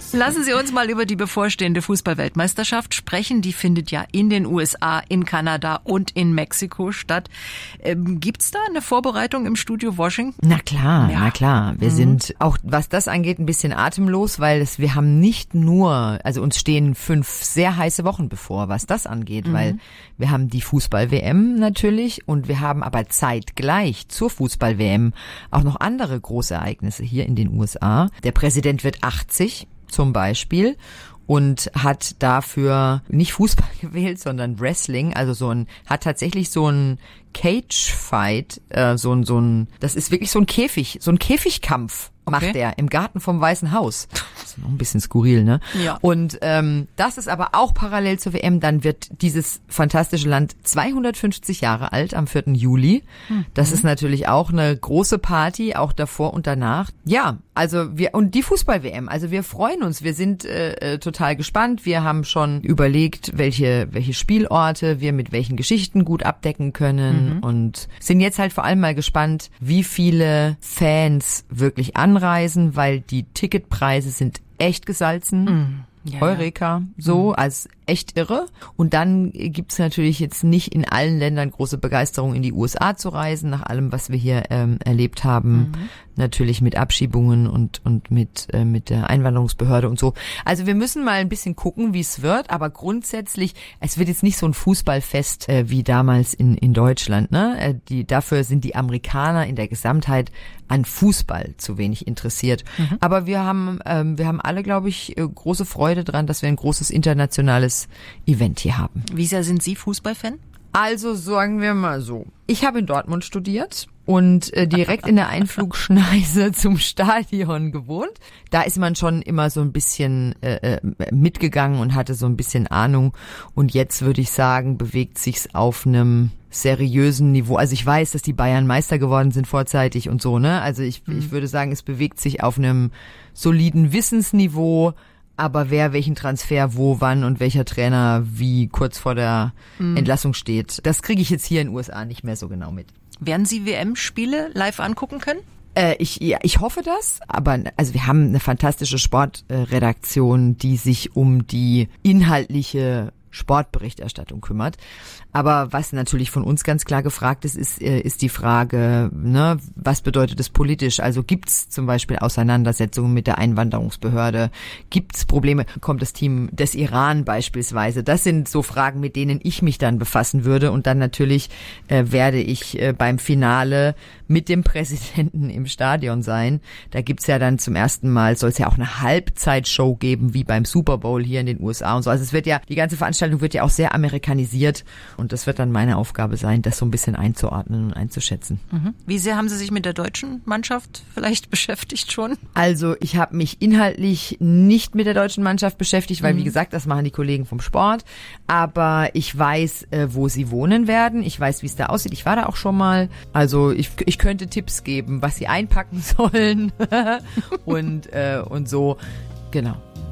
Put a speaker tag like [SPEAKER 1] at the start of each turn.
[SPEAKER 1] Lassen Sie uns mal über die bevorstehende Fußball-Weltmeisterschaft sprechen. Die findet ja in den USA, in Kanada und in Mexiko statt. Gibt's da eine Vorbereitung im Studio Washington?
[SPEAKER 2] Na klar. Wir sind auch, was das angeht, ein bisschen atemlos, weil wir haben nicht nur, also uns stehen 5 sehr heiße Wochen bevor, was das angeht, weil wir haben die Fußball-WM natürlich und wir haben aber zeitgleich zur Fußball-WM auch noch andere große Ereignisse hier in den USA. Der Präsident wird 80 zum Beispiel und hat dafür nicht Fußball gewählt, sondern Wrestling, also hat tatsächlich so ein Cage-Fight, das ist wirklich so ein Käfigkampf. Macht er im Garten vom Weißen Haus. Das ist noch ein bisschen skurril, ne? Ja. Und das ist aber auch parallel zur WM. Dann wird dieses fantastische Land 250 Jahre alt am 4. Juli. Das ist natürlich auch eine große Party, auch davor und danach. Ja, also und die Fußball-WM. Also wir freuen uns. Wir sind total gespannt. Wir haben schon überlegt, welche Spielorte wir mit welchen Geschichten gut abdecken können und sind jetzt halt vor allem mal gespannt, wie viele Fans wirklich anreisen, weil die Ticketpreise sind echt gesalzen. Ja, Eureka, als echt irre. Und dann gibt's natürlich jetzt nicht in allen Ländern große Begeisterung, in die USA zu reisen, nach allem, was wir hier erlebt haben. Natürlich mit Abschiebungen und mit der Einwanderungsbehörde und so. Also wir müssen mal ein bisschen gucken, wie es wird, aber grundsätzlich, es wird jetzt nicht so ein Fußballfest wie damals in Deutschland, ne? Dafür sind die Amerikaner in der Gesamtheit an Fußball zu wenig interessiert. Aber wir haben alle, glaube ich, große Freude dran, dass wir ein großes internationales Event hier haben.
[SPEAKER 1] Wie sehr sind Sie Fußballfan?
[SPEAKER 2] Also sagen wir mal so. Ich habe in Dortmund studiert und direkt in der Einflugschneise zum Stadion gewohnt. Da ist man schon immer so ein bisschen mitgegangen und hatte so ein bisschen Ahnung. Und jetzt würde ich sagen, bewegt sich's auf einem seriösen Niveau. Also ich weiß, dass die Bayern Meister geworden sind vorzeitig und so, ne? Also ich würde sagen, es bewegt sich auf einem soliden Wissensniveau. Aber wer welchen Transfer wo, wann und welcher Trainer wie kurz vor der Entlassung steht, das kriege ich jetzt hier in den USA nicht mehr so genau mit.
[SPEAKER 1] Werden Sie WM-Spiele live angucken können?
[SPEAKER 2] Ich hoffe das, aber also wir haben eine fantastische Sportredaktion, die sich um die inhaltliche Sportberichterstattung kümmert. Aber was natürlich von uns ganz klar gefragt ist die Frage, ne, was bedeutet es politisch? Also gibt's zum Beispiel Auseinandersetzungen mit der Einwanderungsbehörde? Gibt's Probleme? Kommt das Team des Iran beispielsweise? Das sind so Fragen, mit denen ich mich dann befassen würde. Und dann natürlich werde ich beim Finale mit dem Präsidenten im Stadion sein. Da gibt's ja dann zum ersten Mal, soll es ja auch eine Halbzeitshow geben, wie beim Super Bowl hier in den USA und so. Also es wird ja, die ganze Veranstaltung wird ja auch sehr amerikanisiert. Und das wird dann meine Aufgabe sein, das so ein bisschen einzuordnen und einzuschätzen.
[SPEAKER 1] Wie sehr haben Sie sich mit der deutschen Mannschaft vielleicht beschäftigt schon?
[SPEAKER 2] Also ich habe mich inhaltlich nicht mit der deutschen Mannschaft beschäftigt, weil wie gesagt, das machen die Kollegen vom Sport. Aber ich weiß, wo sie wohnen werden. Ich weiß, wie es da aussieht. Ich war da auch schon mal. Also ich könnte Tipps geben, was sie einpacken sollen und so. Genau.